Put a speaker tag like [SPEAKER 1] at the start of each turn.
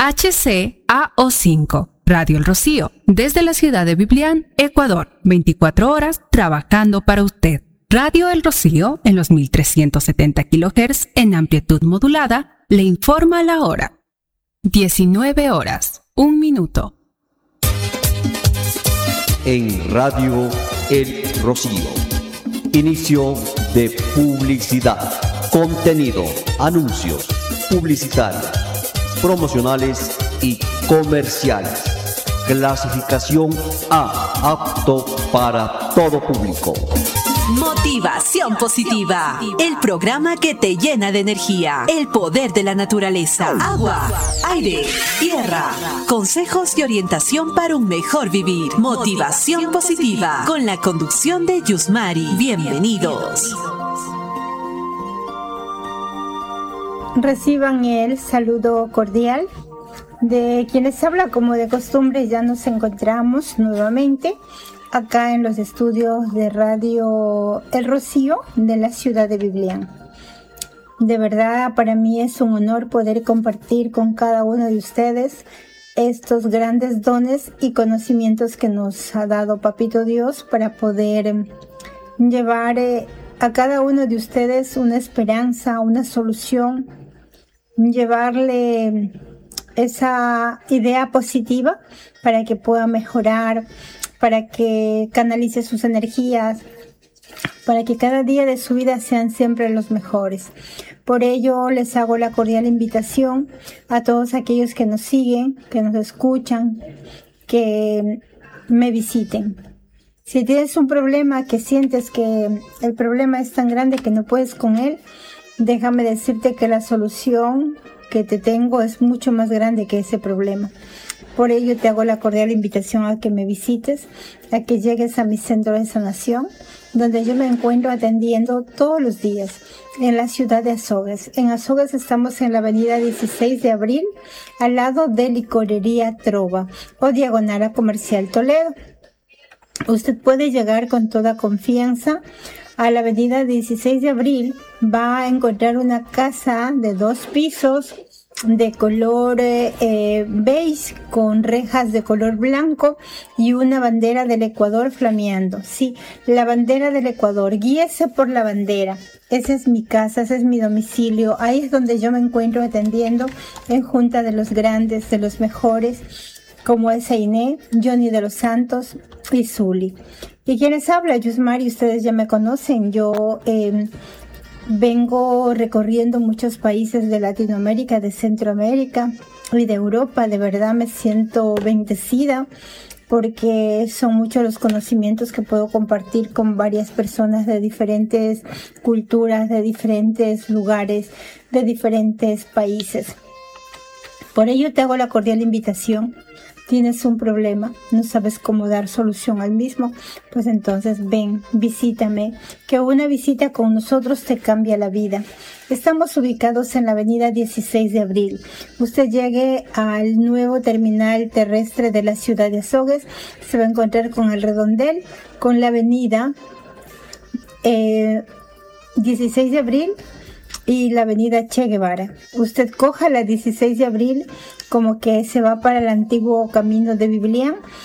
[SPEAKER 1] HCAO5, Radio El Rocío, desde la ciudad de Biblián, Ecuador, 24 horas trabajando para usted. Radio El Rocío, en los 1370 kHz en amplitud modulada, le informa la hora. 19 horas, 1 minuto.
[SPEAKER 2] En Radio El Rocío, inicio de publicidad, contenido, anuncios, publicitarios, promocionales y comerciales. Clasificación A, apto para todo público.
[SPEAKER 3] Motivación Positiva, el programa que te llena de energía, el poder de la naturaleza, agua, aire, tierra, consejos y orientación para un mejor vivir. Motivación Positiva, con la conducción de Yusmari. Bienvenidos.
[SPEAKER 4] Reciban el saludo cordial de quienes habla. Como de costumbre, ya nos encontramos nuevamente acá en los estudios de Radio El Rocío de la ciudad de Biblián. De verdad, para mí es un honor poder compartir con cada uno de ustedes estos grandes dones y conocimientos que nos ha dado Papito Dios para poder llevar a cada uno de ustedes una esperanza, una solución, llevarle esa idea positiva para que pueda mejorar, para que canalice sus energías, para que cada día de su vida sean siempre los mejores. Por ello les hago la cordial invitación a todos aquellos que nos siguen, que nos escuchan, que me visiten. Si tienes un problema que sientes que el problema es tan grande que no puedes con él, déjame decirte que la solución que te tengo es mucho más grande que ese problema. Por ello te hago la cordial invitación a que me visites, a que llegues a mi centro de sanación, donde yo me encuentro atendiendo todos los días en la ciudad de Azogues. En Azogues estamos en la avenida 16 de abril, al lado de Licorería Trova o diagonal a Comercial Toledo. Usted puede llegar con toda confianza a la avenida 16 de abril. Va a encontrar una casa de 2 pisos de color beige con rejas de color blanco y una bandera del Ecuador flameando. Sí, la bandera del Ecuador. Guíese por la bandera. Esa es mi casa, ese es mi domicilio. Ahí es donde yo me encuentro atendiendo en junta de los grandes, de los mejores, como es Einé, Johnny de los Santos y Zuli. ¿Y quienes habla? Yusmari, ustedes ya me conocen. Yo vengo recorriendo muchos países de Latinoamérica, de Centroamérica y de Europa. De verdad me siento bendecida porque son muchos los conocimientos que puedo compartir con varias personas de diferentes culturas, de diferentes lugares, de diferentes países. Por ello te hago la cordial invitación. ¿Tienes un problema? ¿No sabes cómo dar solución al mismo? Pues entonces ven, visítame, que una visita con nosotros te cambia la vida. Estamos ubicados en la avenida 16 de abril. Usted llegue al nuevo terminal terrestre de la ciudad de Azogues, se va a encontrar con el redondel, con la avenida 16 de abril y la avenida Che Guevara. Usted coja la 16 de abril como que se va para el antiguo camino de Biblián